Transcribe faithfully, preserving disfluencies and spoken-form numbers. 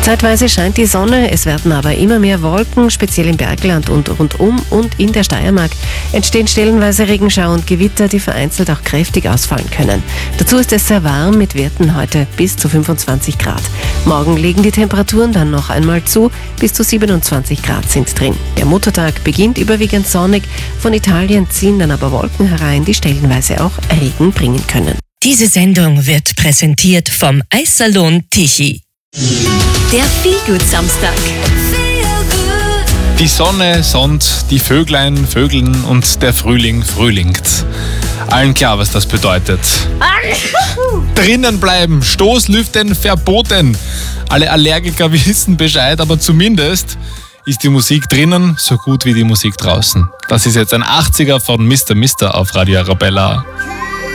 Zeitweise scheint die Sonne, es werden aber immer mehr Wolken, speziell im Bergland und rundum und in der Steiermark entstehen stellenweise Regenschauer und Gewitter, die vereinzelt auch kräftig ausfallen können. Dazu ist es sehr warm mit Werten heute bis zu fünfundzwanzig Grad. Morgen legen die Temperaturen dann noch einmal zu, bis zu siebenundzwanzig Grad sind drin. Der Muttertag beginnt überwiegend sonnig, von Italien ziehen dann aber Wolken herein, die stellenweise auch Regen bringen können. Diese Sendung wird präsentiert vom Eissalon Tichy. Der Feelgood-Samstag. Die Sonne sonnt, die Vöglein vögeln und der Frühling frühlingt. Allen klar, was das bedeutet. Drinnen bleiben, Stoßlüften verboten. Alle Allergiker wissen Bescheid, aber zumindest ist die Musik drinnen so gut wie die Musik draußen. Das ist jetzt ein achtziger von Mister Mister auf Radio Arabella.